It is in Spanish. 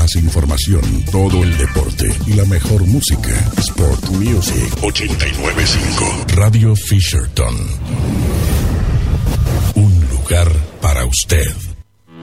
más información, todo el deporte y la mejor música. Sport Music 89.5. Radio Fisherton. Un lugar para usted.